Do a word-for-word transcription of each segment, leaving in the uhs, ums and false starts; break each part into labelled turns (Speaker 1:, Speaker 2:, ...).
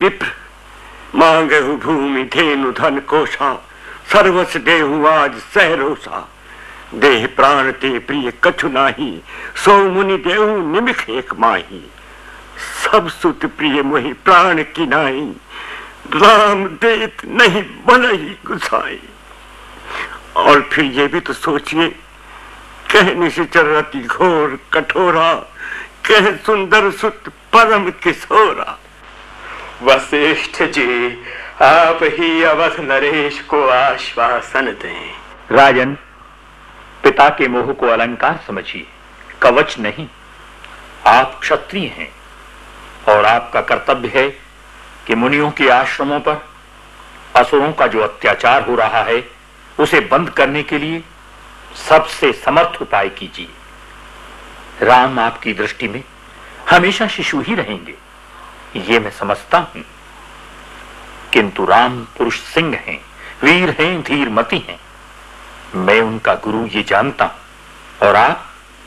Speaker 1: विप्र मांगहु भूमि धेनु धन कोशा, सर्वस देहु आज सहरोसा। देह प्राण ते प्रिय कछु नाही, सो मुनि देहु निमिख एक माही। सब सुत प्रिय मोहि प्राण की नाई, राम देत नहीं बनहि गुसाई। और फिर ये भी तो सोचिए, कह निश्चर अति घोर कठोरा, कह सुंदर सुत परम किशोरा।
Speaker 2: वशिष्ठ जी, आप ही अवध नरेश को आश्वासन दें।
Speaker 3: राजन, पिता के मोह को अलंकार समझिए, कवच नहीं। आप क्षत्रिय हैं और आपका कर्तव्य है कि मुनियों के आश्रमों पर असुरों का जो अत्याचार हो रहा है उसे बंद करने के लिए सबसे समर्थ उपाय कीजिए। राम आपकी दृष्टि में हमेशा शिशु ही रहेंगे, ये मैं समझता हूं, किंतु राम पुरुष सिंह हैं, वीर हैं, धीरमती हैं। मैं उनका गुरु ये जानता हूं। और आप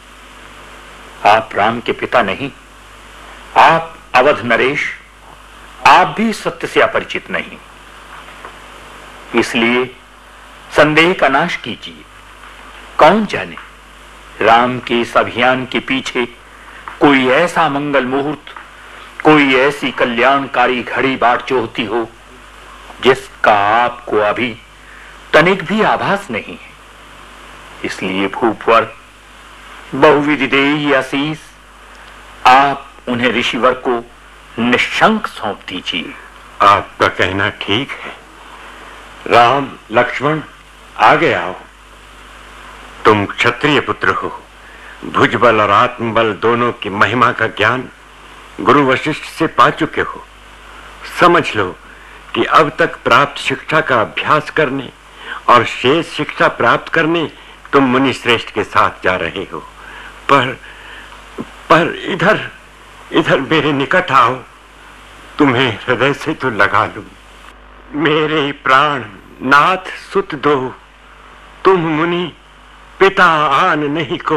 Speaker 3: आप राम के पिता नहीं, आप अवध नरेश, आप भी सत्य से अपरिचित नहीं। इसलिए संदेह का नाश कीजिए। कौन जाने राम के इस अभियान के पीछे कोई ऐसा मंगल मुहूर्त, कोई ऐसी कल्याणकारी घड़ी बाट जोहती हो जिसका आपको अभी तनिक भी आभास नहीं है। इसलिए भूपवर बहुविधि देई आशीष, आप उन्हें ऋषिवर को निशंक सौंप दीजिए।
Speaker 1: आपका कहना ठीक है। राम लक्ष्मण, आगे आओ। तुम क्षत्रिय पुत्र हो, भुजबल और आत्मबल दोनों की महिमा का ज्ञान गुरु वशिष्ठ से पा चुके हो। समझ लो कि अब तक प्राप्त शिक्षा का अभ्यास करने और शेष शिक्षा प्राप्त करने तुम मुनि श्रेष्ठ के साथ जा रहे हो। पर पर इधर इधर मेरे निकट आओ, तुम्हें हृदय से तो लगा लूं। मेरे प्राण नाथ सुत दो, तुम मुनि पिता आन नहीं को।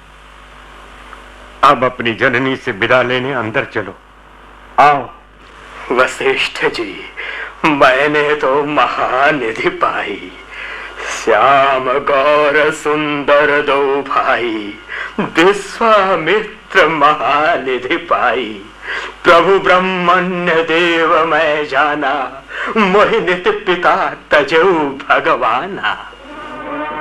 Speaker 1: अब अपनी जननी से विदा लेने अंदर चलो। आओ।
Speaker 2: वशिष्ठ जी, मैंने तो महानिधि पाई, श्याम गौर सुंदर दो भाई, विश्वामित्र महानिधि पाई। प्रभु ब्रह्मण्य देव मैं जाना, मोहि नित पिता तजऊ भगवाना।